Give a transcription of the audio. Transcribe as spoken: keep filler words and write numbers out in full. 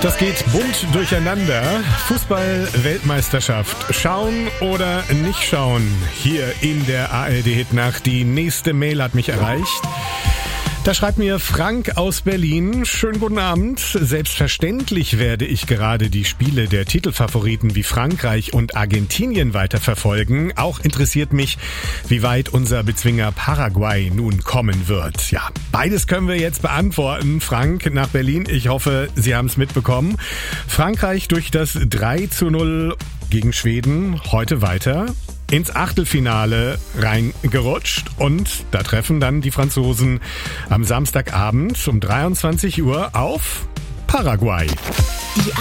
Das geht bunt durcheinander. Fußball-Weltmeisterschaft. Schauen oder nicht schauen? Hier in der A R D-Hitnacht. Die nächste Mail hat mich erreicht. Da schreibt mir Frank aus Berlin. Schönen guten Abend. Selbstverständlich werde ich gerade die Spiele der Titelfavoriten wie Frankreich und Argentinien weiterverfolgen. Auch interessiert mich, wie weit unser Bezwinger Paraguay nun kommen wird. Ja, beides können wir jetzt beantworten. Frank nach Berlin. Ich hoffe, Sie haben es mitbekommen. Frankreich durch das drei zu null gegen Schweden heute weiter ins Achtelfinale reingerutscht und da treffen dann die Franzosen am Samstagabend um dreiundzwanzig Uhr auf Paraguay. Die